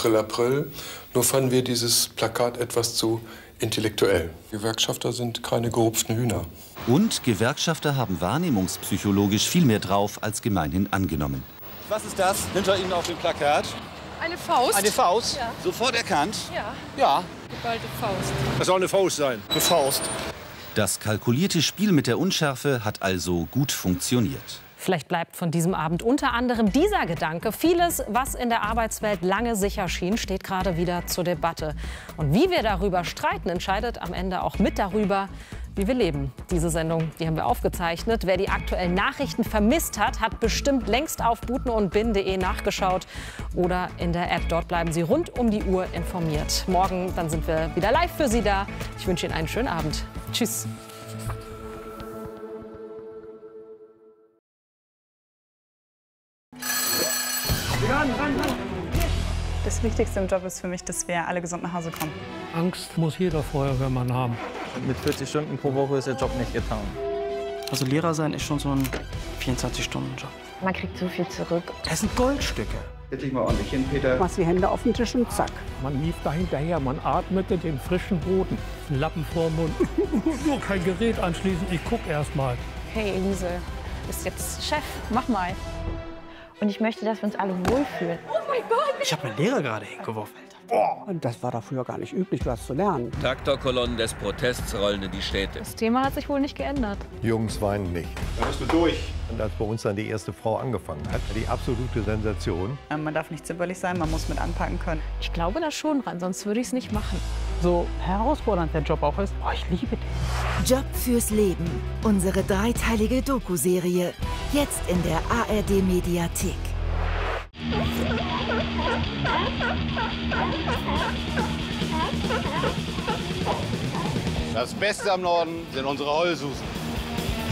April, April. Nur fanden wir dieses Plakat etwas zu intellektuell. Gewerkschafter sind keine gerupften Hühner. Und Gewerkschafter haben wahrnehmungspsychologisch viel mehr drauf als gemeinhin angenommen. Was ist das hinter Ihnen auf dem Plakat? Eine Faust. Eine Faust? Ja. Sofort erkannt? Ja. Ja. Geballte Faust. Das soll eine Faust sein. Eine Faust. Das kalkulierte Spiel mit der Unschärfe hat also gut funktioniert. Vielleicht bleibt von diesem Abend unter anderem dieser Gedanke. Vieles, was in der Arbeitswelt lange sicher schien, steht gerade wieder zur Debatte. Und wie wir darüber streiten, entscheidet am Ende auch mit darüber, wie wir leben. Diese Sendung, die haben wir aufgezeichnet. Wer die aktuellen Nachrichten vermisst hat, hat bestimmt längst auf butenundbin.de nachgeschaut oder in der App. Dort bleiben Sie rund um die Uhr informiert. Morgen, dann sind wir wieder live für Sie da. Ich wünsche Ihnen einen schönen Abend. Tschüss. Das Wichtigste im Job ist für mich, dass wir alle gesund nach Hause kommen. Angst muss jeder Feuerwehrmann haben. Mit 40 Stunden pro Woche ist der Job nicht getan. Also Lehrer sein ist schon so ein 24-Stunden-Job. Man kriegt so viel zurück. Das sind Goldstücke. Setz dich mal ordentlich hin, Peter. Machst die Hände auf den Tisch und zack. Man lief da hinterher, man atmete den frischen Boden. Ein Lappen vorm Mund. Nur kein Gerät anschließen, ich guck erst mal. Hey Elise, bist jetzt Chef, mach mal. Und ich möchte, dass wir uns alle wohlfühlen. Oh mein Gott! Ich habe meinen Lehrer gerade hingeworfen. Und das war da früher gar nicht üblich, was zu lernen. Traktorkolonnen des Protests rollen in die Städte. Das Thema hat sich wohl nicht geändert. Jungs weinen nicht. Da bist du durch. Und als bei uns dann die erste Frau angefangen hat, die absolute Sensation. Man darf nicht zimperlich sein, man muss mit anpacken können. Ich glaube da schon dran, sonst würde ich es nicht machen. So herausfordernd der Job auch ist, ich liebe den. Job fürs Leben. Unsere dreiteilige Doku-Serie. Jetzt in der ARD-Mediathek. Das Beste am Norden sind unsere Heulsusen.